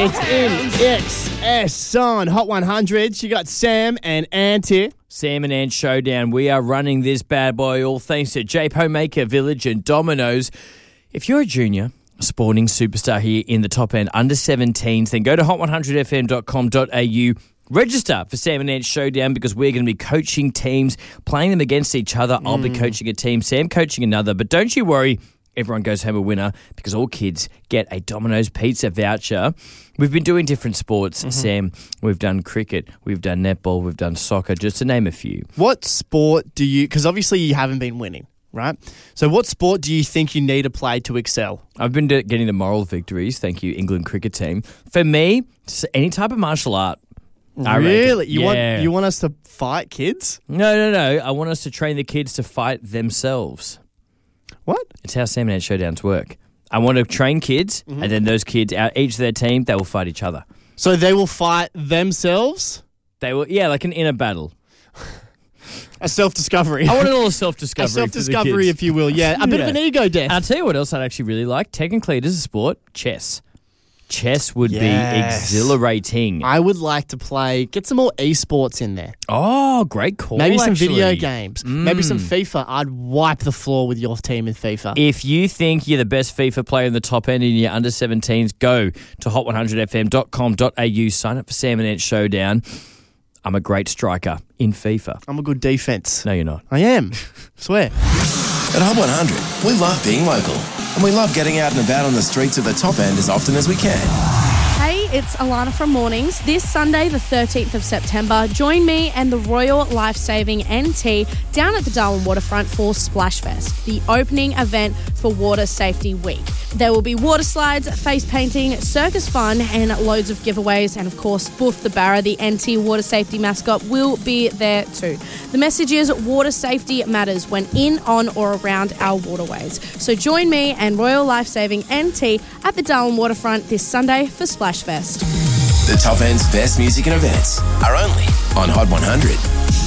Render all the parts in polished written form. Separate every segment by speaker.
Speaker 1: It's in XS on Hot 100. You got Sam and Ant here.
Speaker 2: Sam and Ant Showdown. We are running this bad boy all thanks to Jape Homemaker Village and Domino's. If you're a junior, a sporting superstar here in the top end, under 17s, then go to hot100fm.com.au. Register for Sam and Ant Showdown because we're going to be coaching teams, playing them against each other. I'll be coaching a team, Sam coaching another. But don't you worry, everyone goes home a winner because all kids get a Domino's pizza voucher. We've been doing different sports, Sam. We've done cricket, we've done netball, we've done soccer, just to name a few.
Speaker 1: What sport do you... Because obviously you haven't been winning, right? So what sport do you think you need to play to excel?
Speaker 2: I've been getting the moral victories. Thank you, England cricket team. For me, any type of martial art.
Speaker 1: Really? You want us to fight kids?
Speaker 2: No. I want us to train the kids to fight themselves.
Speaker 1: What?
Speaker 2: It's how Sam and Ant Showdowns work. I want to train kids, and then those kids, each of their team, they will fight each other.
Speaker 1: So they will fight themselves?
Speaker 2: They will, like an inner battle.
Speaker 1: A self-discovery.
Speaker 2: I want a little self-discovery.
Speaker 1: A self-discovery, if you will, yeah. A bit of an ego death.
Speaker 2: I'll tell you what else I'd actually really like. Technically, it is a sport. Chess. Chess would be exhilarating.
Speaker 1: I would like to get some more esports in there.
Speaker 2: Oh, great call,
Speaker 1: Maybe some
Speaker 2: actually.
Speaker 1: video games. Maybe some FIFA. I'd wipe the floor with your team in FIFA.
Speaker 2: If you think you're the best FIFA player in the top end and you're under 17s, go to hot100fm.com.au. Sign up for Sam and Ant Showdown. I'm a great striker in FIFA.
Speaker 1: I'm a good defense.
Speaker 2: No, you're not.
Speaker 1: I am. Swear.
Speaker 3: At Hot 100, we love being local. And we love getting out and about on the streets of the top end as often as we can.
Speaker 4: Hey, it's Alana from Mornings. This Sunday, the 13th of September, join me and the Royal Lifesaving NT down at the Darwin Waterfront for Splash Fest, the opening event for Water Safety Week. There will be water slides, face painting, circus fun, and loads of giveaways. And of course, Boof the Barra, the NT water safety mascot, will be there too. The message is water safety matters when in, on, or around our waterways. So join me and Royal Lifesaving NT at the Darwin Waterfront this Sunday for Splash Fest.
Speaker 3: The top end's best music and events are only on Hot 100.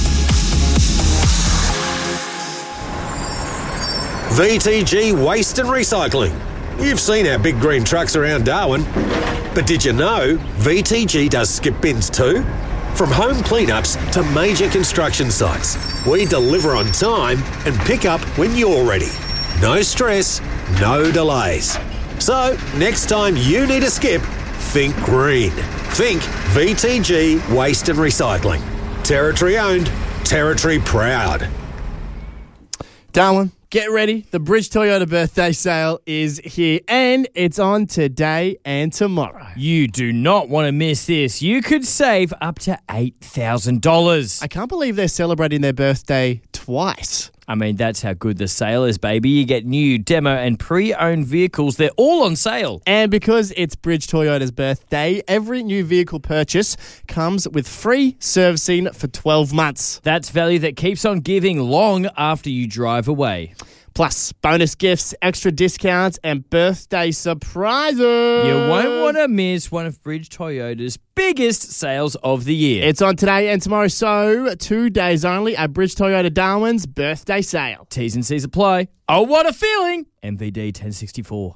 Speaker 5: VTG Waste and Recycling. You've seen our big green trucks around Darwin, but did you know VTG does skip bins too? From home cleanups to major construction sites, we deliver on time and pick up when you're ready. No stress, no delays. So, next time you need a skip, think green. Think VTG Waste and Recycling. Territory owned, territory proud.
Speaker 1: Darwin, get ready. The Bridge Toyota birthday sale is here and it's on today and tomorrow.
Speaker 2: You do not want to miss this. You could save up to $8,000.
Speaker 1: I can't believe they're celebrating their birthday twice.
Speaker 2: I mean, that's how good the sale is, baby. You get new, demo, and pre-owned vehicles. They're all on sale.
Speaker 1: And because it's Bridge Toyota's birthday, every new vehicle purchase comes with free servicing for 12 months.
Speaker 2: That's value that keeps on giving long after you drive away.
Speaker 1: Plus, bonus gifts, extra discounts, and birthday surprises.
Speaker 2: You won't want to miss one of Bridge Toyota's biggest sales of the year.
Speaker 1: It's on today and tomorrow, so 2 days only at Bridge Toyota Darwin's birthday sale.
Speaker 2: T's and C's apply. Oh, what a feeling! MVD 1064.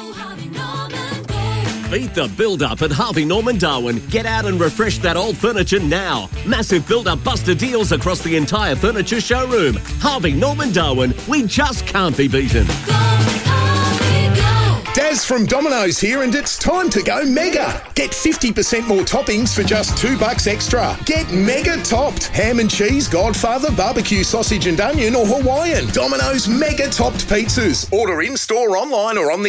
Speaker 6: Beat the build-up at Harvey Norman Darwin. Get out and refresh that old furniture now. Massive build-up buster deals across the entire furniture showroom. Harvey Norman Darwin, we just can't be beaten.
Speaker 7: Daz from Domino's here, and it's time to go mega. Get 50% more toppings for just $2 extra. Get mega topped. Ham and cheese, Godfather, barbecue sausage and onion, or Hawaiian. Domino's mega topped pizzas. Order in-store, online, or on the